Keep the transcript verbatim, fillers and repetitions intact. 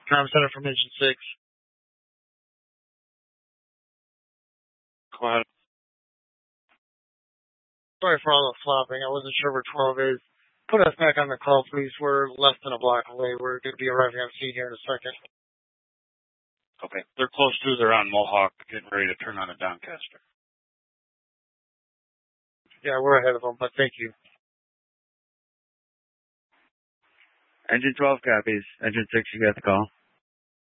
Crime Center from Engine six. Go ahead. Sorry for all the flopping. I wasn't sure where twelve is. Put us back on the call, please. We're less than a block away. We're going to be arriving on scene here in a second. Okay. They're close to. They're on Mohawk, getting ready to turn on a Doncaster. Yeah, we're ahead of them, but thank you. Engine twelve copies. Engine six, you got the call.